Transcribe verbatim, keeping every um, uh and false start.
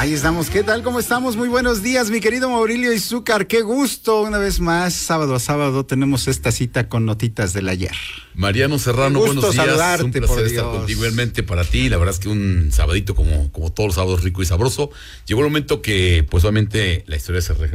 Ahí estamos, ¿qué tal? ¿Cómo estamos? Muy buenos días, mi querido Maurilio Izúcar, qué gusto, una vez más, sábado a sábado tenemos esta cita con notitas del ayer. Mariano Serrano, gusto buenos días, saludarte, un placer por estar Dios. contigo igualmente para ti, la verdad es que un sabadito como, como todos los sábados rico y sabroso. Llegó el momento que, pues obviamente, la historia se, re,